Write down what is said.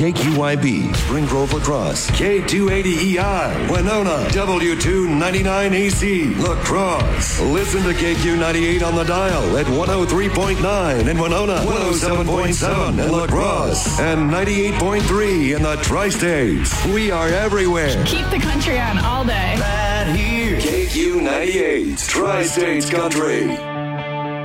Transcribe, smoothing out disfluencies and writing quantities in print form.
KQYB, Spring Grove, La Crosse, K280EI, Winona, W299AC, La Crosse. Listen to KQ98 on the dial at 103.9 in Winona, 107.7 in La Crosse, and 98.3 in the Tri-States. We are everywhere. Keep the country on all day. Right here. KQ98, Tri-States Country.